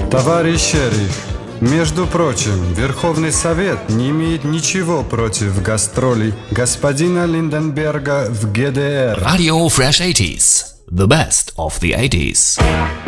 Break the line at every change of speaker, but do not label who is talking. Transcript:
Товарищ шериф, между прочим, Верховный Совет не имеет ничего против гастролей господина Линденберга в ГДР.
Radio Fresh 80s, the best of the 80s.